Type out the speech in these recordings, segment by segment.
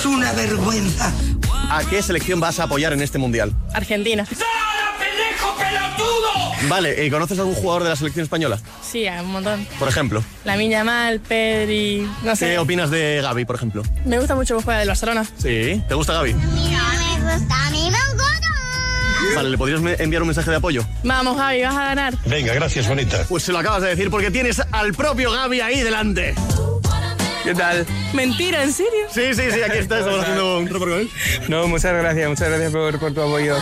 una vergüenza. ¿A qué selección vas a apoyar en este mundial? Argentina. Vale, ¿conoces algún jugador de la selección española? Sí, hay un montón. Por ejemplo. Lamine Yamal, Pedri, no sé. ¿Qué opinas de Gavi, por ejemplo? Me gusta mucho jugar del Barcelona. Sí. ¿Te gusta Gavi? Me gusta mi Vale, ¿le podrías enviar un mensaje de apoyo? Vamos, Gavi, vas a ganar. Venga, gracias, bonita. Pues se lo acabas de decir porque tienes al propio Gavi ahí delante. ¿Qué tal? Mentira, ¿en serio? Sí, aquí está, estamos haciendo un report con él. No, muchas gracias por tu apoyo.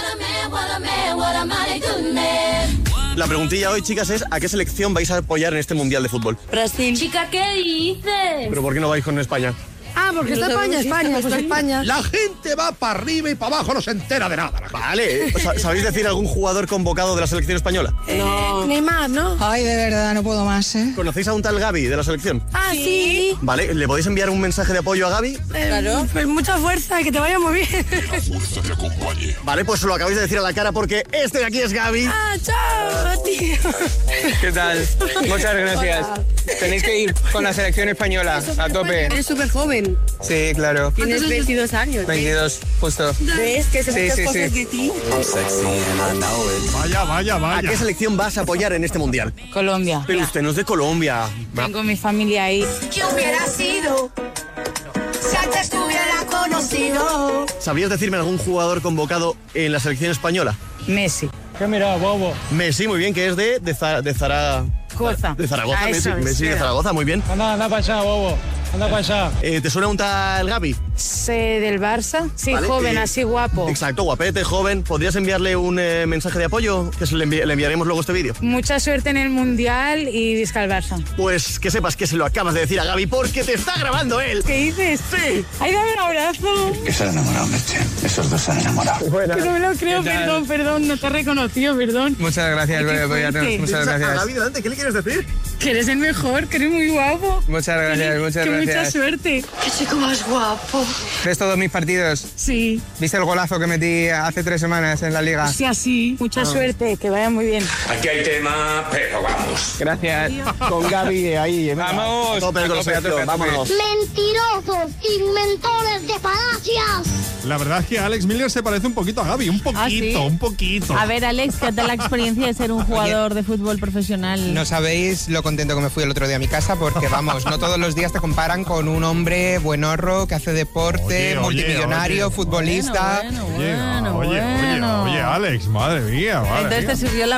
La preguntilla hoy, chicas, es ¿a qué selección vais a apoyar en este Mundial de Fútbol? Brasil. Chica, ¿qué dices? ¿Pero por qué no vais con España? Ah, porque está España, pues España. La gente va para arriba y para abajo, no se entera de nada. Vale, ¿sabéis decir algún jugador convocado de la selección española? No. Neymar, ¿no? Ay, de verdad, no puedo más, ¿eh? ¿Conocéis a un tal Gavi de la selección? Ah, sí. Vale, ¿le podéis enviar un mensaje de apoyo a Gavi? Claro. Pues mucha fuerza, que te vaya muy bien. Vale, pues lo acabáis de decir a la cara porque este de aquí es Gavi. Ah, chao, tío. ¿Qué tal? Muchas gracias. Tenéis que ir con la selección española a tope. Eres súper joven. Sí, claro. Tienes 22 años. 22, justo. ¿Ves? Que se muchas cosas sí. de ti. Vaya. ¿A qué selección vas a apoyar en este Mundial? Colombia. Pero usted no es de Colombia. Tengo mi familia ahí. ¿Qué hubiera sido si antes te hubiera conocido? ¿Sabrías decirme algún jugador convocado en la selección española? Messi. ¿Qué mira, bobo? Messi, muy bien, que es de Zaragoza. De Zaragoza, Ah, eso es, Messi de sí. Zaragoza, muy bien. Anda para allá, bobo. Anda para allá. ¿Te suena un tal Gavi? Sé del Barça. Sí, Vale, joven, así guapo. Exacto, guapete, joven. ¿Podrías enviarle un mensaje de apoyo? Que le enviaremos luego este vídeo. Mucha suerte en el Mundial y visca el Barça. Pues que sepas que se lo acabas de decir a Gavi porque te está grabando él. ¿Qué dices? Sí. ¡Ay, dame un abrazo! Que se han enamorado, Meche. Esos dos se han enamorado. Que no me lo creo, ¿Qué tal? perdón, no te he reconocido, perdón. Muchas gracias por apoyarnos. fuerte. Muchas A gracias. Gavi delante, ¿qué le quieres decir? Que eres el mejor, que eres muy guapo. Muchas gracias, muchas Que mucha gracias. suerte. Qué chico más guapo. ¿Ves todos mis partidos? Sí, ¿Viste el golazo que metí hace 3 semanas en la liga? sí, así. Mucha suerte, que vaya muy bien. Aquí hay tema, pero vamos. Gracias. Con Gavi ahí. Vamos. A tope con la selección, vámonos. Mentirosos, inventores de falacias. La verdad es que Alex Miller se parece un poquito a Gavi, un poquito. A ver, Alex, ¿qué tal la experiencia de ser un jugador de fútbol profesional? No sabéis lo contento que me fui el otro día a mi casa porque, vamos, no todos los días te comparan con un hombre buenorro que hace deporte, multimillonario, futbolista. Bueno, Oye, Alex, madre mía. Vale. Entonces te subió la